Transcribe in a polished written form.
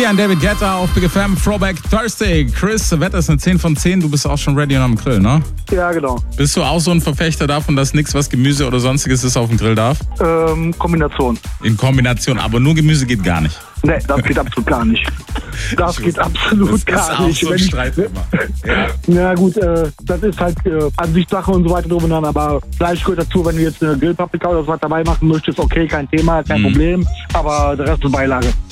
An David Guetta auf Big FM, Throwback Thursday. Chris, Wetter ist eine 10 von 10, du bist auch schon ready und am Grill, ne? Ja, genau. Bist du auch so ein Verfechter davon, dass nichts, was Gemüse oder sonstiges ist, auf dem Grill darf? Kombination. In Kombination, aber nur Gemüse geht gar nicht. Nee, das geht absolut gar nicht. Das geht absolut gar nicht. Das ist auch so ein Streitthema. Ja gut, das ist halt Ansichtssache und so weiter drum und dran, aber Fleisch gehört dazu, wenn du jetzt eine Grillpaprika oder so was dabei machen möchtest, okay, kein Thema, kein Problem, aber der Rest ist Beilage.